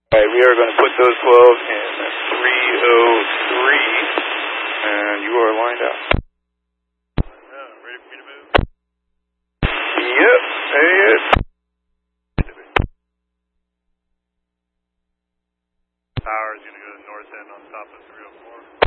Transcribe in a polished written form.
Alright, we are going to put those 12s in 303, and you are lined out. Ready for me to move? Yep, hey, Power is going to go to the north end on top of 304.